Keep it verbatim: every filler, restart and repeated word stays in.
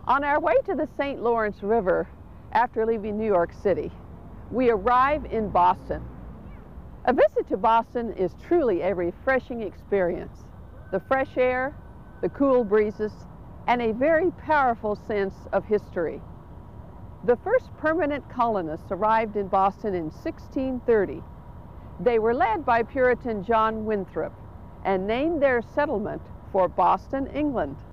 On our way to the Saint Lawrence River after leaving New York City, we arrive in Boston. A visit to Boston is truly a refreshing experience. The fresh air, the cool breezes, and a very powerful sense of history. The first permanent colonists arrived in Boston in sixteen thirty. They were led by Puritan John Winthrop and named their settlement for Boston, England.